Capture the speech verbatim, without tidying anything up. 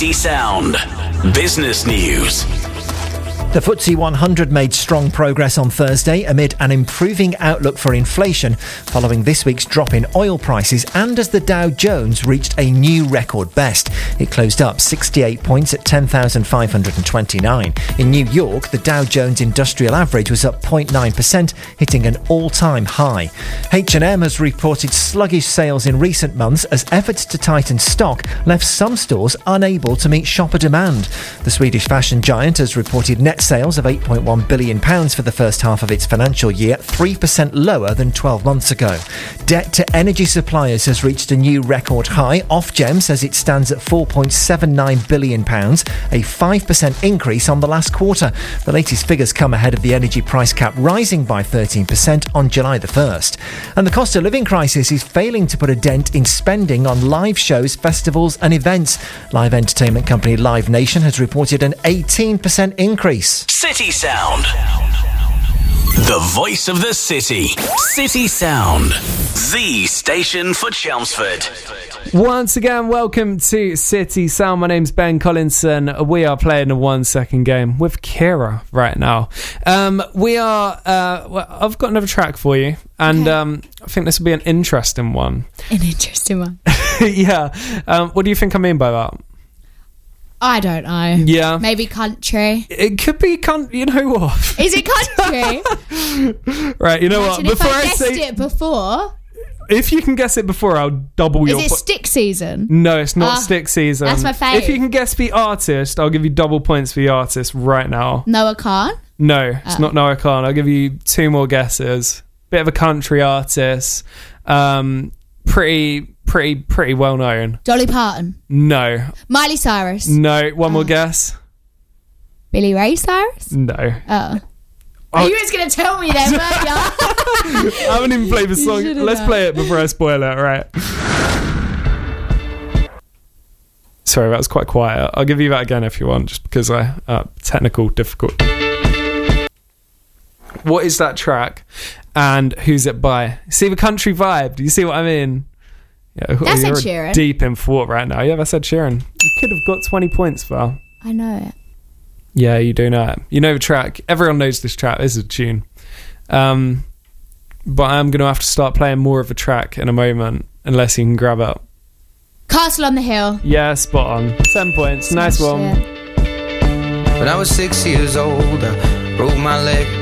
City Sound. Business news. The F T S E one hundred made strong progress on Thursday amid an improving outlook for inflation following this week's drop in oil prices and as the Dow Jones reached a new record best. It closed up sixty-eight points at ten thousand five hundred twenty-nine. In New York, the Dow Jones Industrial Average was up zero point nine percent, hitting an all-time high. H and M has reported sluggish sales in recent months as efforts to tighten stock left some stores unable to meet shopper demand. The Swedish fashion giant has reported net sales of eight point one billion pounds for the first half of its financial year, three percent lower than twelve months ago. Debt to energy suppliers has reached a new record high. Ofgem says it stands at four point seven nine billion pounds, a five percent increase on the last quarter. The latest figures come ahead of the energy price cap rising by thirteen percent on July the first. And the cost of living crisis is failing to put a dent in spending on live shows, festivals and events. Live entertainment company Live Nation has reported an eighteen percent increase. City Sound. The voice of the city. City Sound. The station for Chelmsford. Once again, welcome to City Sound. My name's Ben Collinson. We are playing a one-second game with Kira right now. Um, we are... Uh, well, I've got another track for you, and okay. um, I think this will be an interesting one. An interesting one. Yeah. Um, what do you think I mean by that? I don't know. Yeah. Maybe country. It could be... Con- you know what? Is it country? Right, you know Imagine what? If Before I I guessed say... it before... If you can guess it before, I'll double your... Is it po- stick season? No, it's not Uh, stick season. that's my fave. If you can guess the artist, I'll give you double points for the artist right now. Noah Khan? No, it's Oh. not Noah Khan. I'll give you two more guesses. Bit of a country artist. Um, pretty, pretty, pretty well known. Dolly Parton? No. Miley Cyrus? No. One more Oh. guess. Billy Ray Cyrus? No. Oh. Oh. You was going to tell me then, weren't you? I haven't even played the You song. should've Let's done. play it before I spoil it, right? Sorry, that was quite quiet. I'll give you that again if you want, just because I uh, technical difficult. What is that track, and who's it by? See the country vibe? Do you see what I mean? Yeah, That's you're Ed Sheeran. Deep in thought right now. Yeah, that's Ed Sheeran. You could have got twenty points for that. I know it. Yeah, you do know it. You know the track. Everyone knows this track. This is a tune. Um, but I'm going to have to start playing more of a track in a moment, unless you can grab it. Castle on the Hill. Yeah, spot on. Ten points. Nice one. Shit. When I was six years old, I broke my leg.